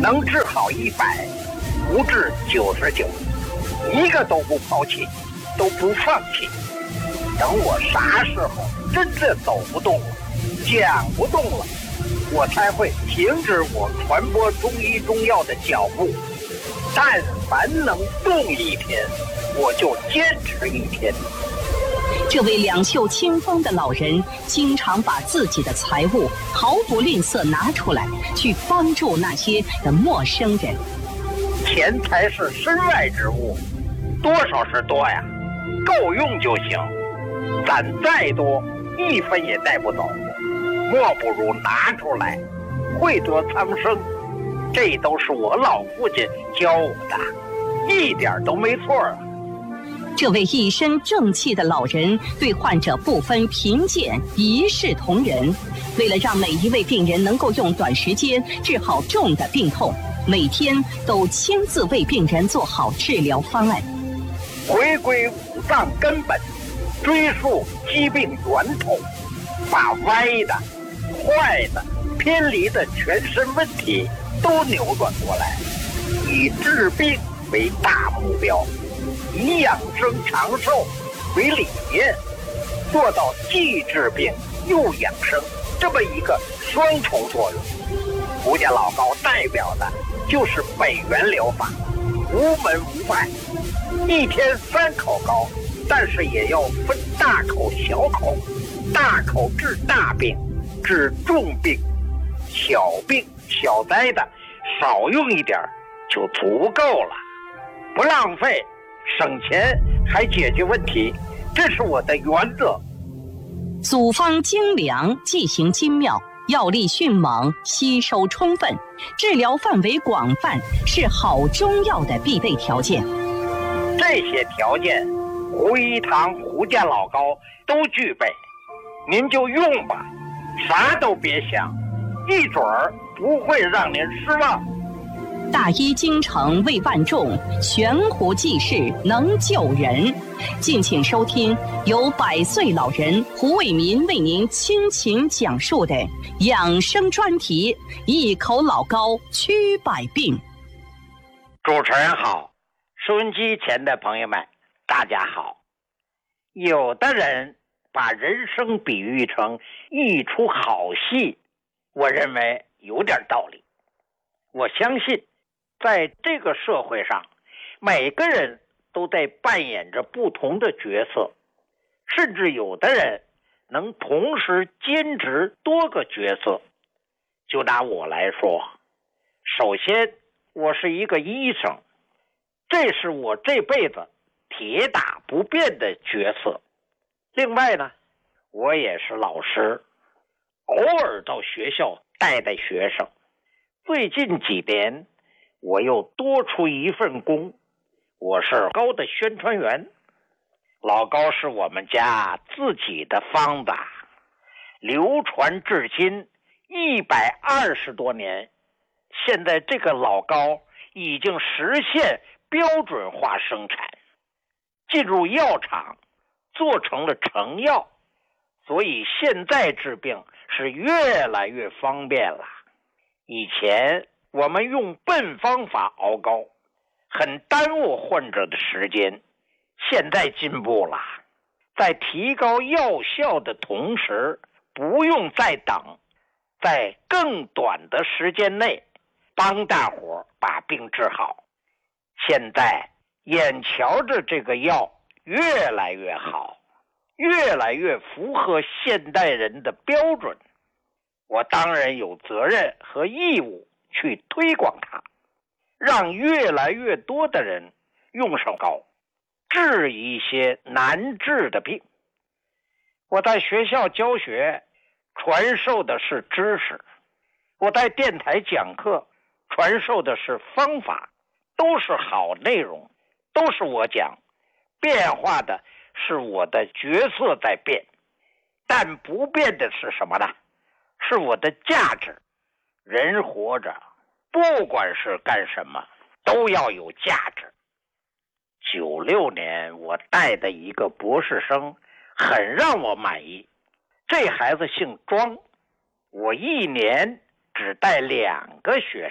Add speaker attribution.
Speaker 1: 能治好100，不治99，一个都不抛弃，都不放弃。等我啥时候真的走不动了，讲不动了，我才会停止我传播中医中药的脚步。但凡能动一天，我就坚持一天。
Speaker 2: 这位两袖清风的老人，经常把自己的财物毫不吝啬拿出来，去帮助那些的陌生人。
Speaker 1: 钱财是身外之物，多少是多呀，够用就行。攒再多，1分也带不走，莫不如拿出来，惠得苍生。这都是我老父亲教我的，一点都没错啊。
Speaker 2: 这位一身正气的老人对患者不分贫贱，一视同仁。为了让每一位病人能够用短时间治好重的病痛，每天都亲自为病人做好治疗方案。
Speaker 1: 回归五脏根本，追溯疾病源头，把歪的、坏的、偏离的全身问题都扭转过来，以治病为大目标，以养生长寿为理念，做到既治病又养生这么一个双重作用。胡家老高代表的就是北元疗法，无门无派，一天3口膏，但是也要分大口小口，大口治大病，治重病，小病小灾的少用一点就足够了，不浪费，省钱还解决问题，这是我的原则。
Speaker 2: 组方精良，剂型精妙，药力迅猛，吸收充分，治疗范围广泛，是好中药的必备条件。
Speaker 1: 这些条件，胡一堂、胡家老高都具备，您就用吧，啥都别想，一准儿不会让您失望。
Speaker 2: 大医精诚为万众，悬壶济世能救人。敬请收听由100岁老人胡伟民为您倾情讲述的养生专题，一口老高驱百病。
Speaker 1: 主持人好，收音机前的朋友们大家好。有的人把人生比喻成一出好戏，我认为有点道理。我相信在这个社会上，每个人都在扮演着不同的角色，甚至有的人能同时兼职多个角色。就拿我来说，首先我是一个医生，这是我这辈子铁打不变的角色。另外呢，我也是老师，偶尔到学校带带学生。最近几年我又多出一份工，我是高的宣传员。老高是我们家自己的方子，流传至今120多年。现在这个老高已经实现标准化生产，进入药厂做成了成药，所以现在治病是越来越方便了。以前我们用笨方法熬膏，很耽误患者的时间，现在进步了，在提高药效的同时，不用再等，在更短的时间内帮大伙把病治好。现在眼瞧着这个药越来越好，越来越符合现代人的标准，我当然有责任和义务去推广它，让越来越多的人用上膏，治一些难治的病。我在学校教学，传授的是知识；我在电台讲课，传授的是方法，都是好内容，都是我讲。变化的是我的角色在变，但不变的是什么呢？是我的价值。人活着，不管是干什么，都要有价值。96年我带的一个博士生很让我满意，这孩子姓庄，我一年只带2个学生。